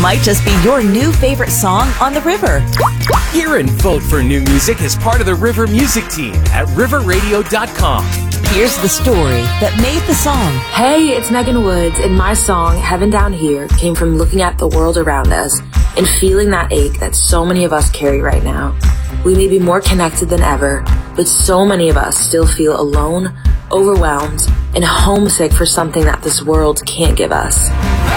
might just be your new favorite song on the river. Hear and vote for new music as part of the River Music Team at riverradio.com. Here's the story that made the song. Hey, it's Megan Woods, and my song, Heaven Down Here, came from looking at the world around us and feeling that ache that so many of us carry right now. We may be more connected than ever, but so many of us still feel alone, overwhelmed, and homesick for something that this world can't give us.